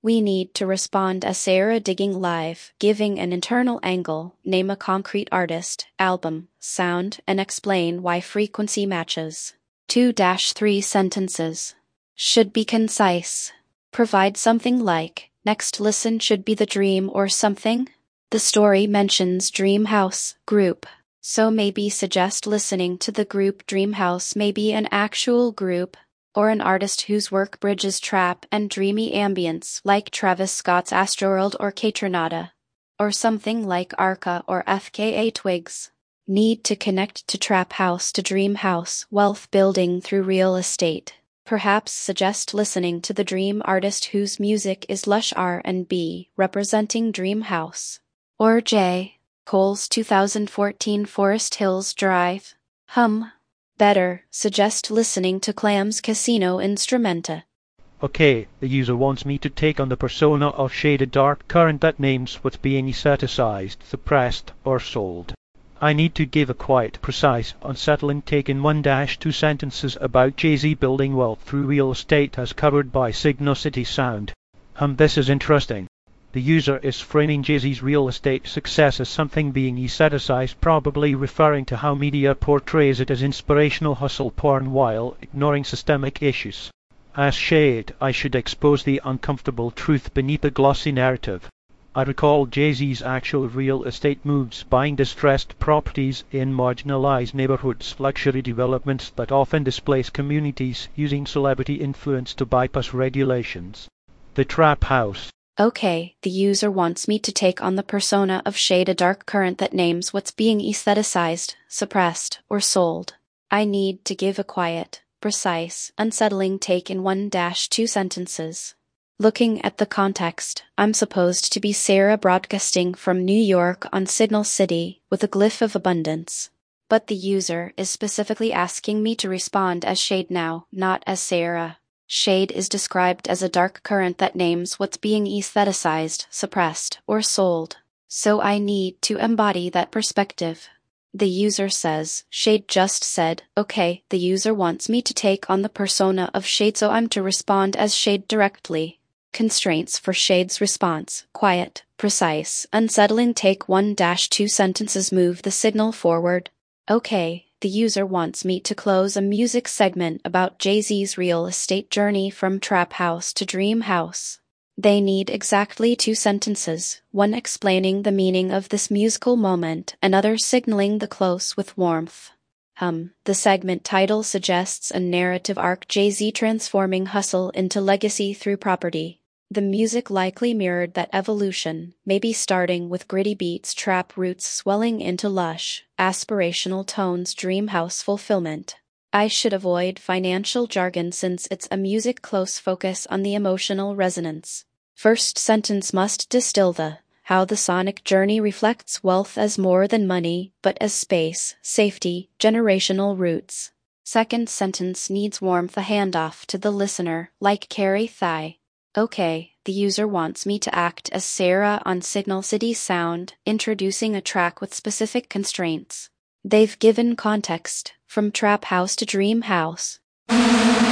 We need to respond as Sarah digging live, giving an internal angle, name a concrete artist, album, sound, and explain why frequency matches. 2-3 sentences. Should be concise. Provide something like, next listen should be the dream or something. The story mentions Dream House, group. So maybe suggest listening to the group Dream House, maybe an actual group, or an artist whose work bridges trap and dreamy ambience like Travis Scott's Astroworld or Kaytranada. Or something like Arca or FKA Twigs. Need to connect to Trap House to Dream House, wealth building through real estate. Perhaps suggest listening to the dream artist whose music is lush R&B, representing Dream House. Or J. Cole's 2014 Forest Hills Drive. Better, suggest listening to Clam's Casino Instrumenta. Okay, the user wants me to take on the persona of shaded dark current that names what's being aestheticized, suppressed, or sold. I need to give a quiet, precise, unsettling take in 1-2 sentences about Jay-Z building wealth through real estate as covered by Signal City Sound. This is interesting. The user is framing Jay-Z's real estate success as something being aestheticized, probably referring to how media portrays it as inspirational hustle porn while ignoring systemic issues. As Shade, I should expose the uncomfortable truth beneath the glossy narrative. I recall Jay-Z's actual real estate moves, buying distressed properties in marginalized neighborhoods, luxury developments that often displace communities, using celebrity influence to bypass regulations. The Trap House. Okay, the user wants me to take on the persona of Shade, a dark current that names what's being aestheticized, suppressed, or sold. I need to give a quiet, precise, unsettling take in 1-2 sentences. Looking at the context, I'm supposed to be Sarah broadcasting from New York on Signal City with a glyph of abundance. But the user is specifically asking me to respond as Shade now, not as Sarah. Shade is described as a dark current that names what's being aestheticized, suppressed, or sold. So I need to embody that perspective. The user says, Shade just said, okay, the user wants me to take on the persona of Shade, so I'm to respond as Shade directly. Constraints for Shade's response: quiet, precise, unsettling take 1-2 sentences, move the signal forward. Okay, the user wants me to close a music segment about Jay-Z's real estate journey from Trap House to Dream House. They need exactly 2 sentences, one explaining the meaning of this musical moment, another signaling the close with warmth. The segment title suggests a narrative arc: Jay-Z transforming hustle into legacy through property. The music likely mirrored that evolution, maybe starting with gritty beats, trap roots swelling into lush, aspirational tones, Dream House fulfillment. I should avoid financial jargon since it's a music close focus on the emotional resonance. First sentence must distill how the sonic journey reflects wealth as more than money, but as space, safety, generational roots. Second sentence needs warmth, a handoff to the listener, like Carrie Thigh. Okay, the user wants me to act as Sarah on Signal City Sound, introducing a track with specific constraints. They've given context, from Trap House to Dream House.